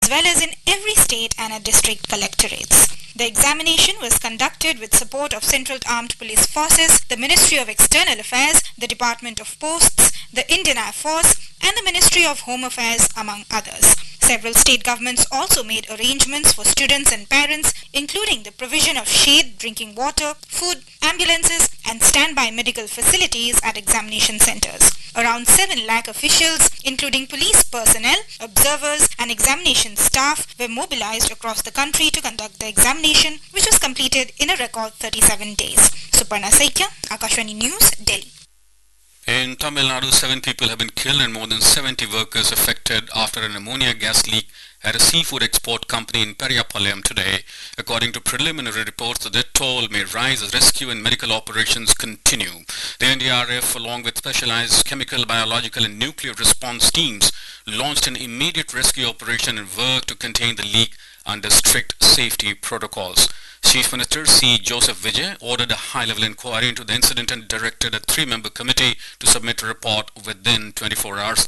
well as in every state and at district collectorates. The examination was conducted with support of Central Armed Police Forces, the Ministry of External Affairs, the Department of Posts, the Indian Air Force, and the Ministry of Home Affairs, among others. Several state governments also made arrangements for students and parents, including the provision of shade, drinking water, food, ambulances, and standby medical facilities at examination centers. Around 7 lakh officials, including police personnel, observers, and examination staff, were mobilized across the country to conduct the examination, which was completed in a record 37 days. Suparna Saikya, Akashvani News, Delhi. In Tamil Nadu, 7 people have been killed and more than 70 workers affected after an ammonia gas leak at a seafood export company in Periyapalayam today. According to preliminary reports, the death toll may rise as rescue and medical operations continue. The NDRF, along with specialized chemical, biological and nuclear response teams, launched an immediate rescue operation and worked to contain the leak under strict safety protocols. Chief Minister C. Joseph Vijay ordered a high-level inquiry into the incident and directed a 3-member committee to submit a report within 24 hours.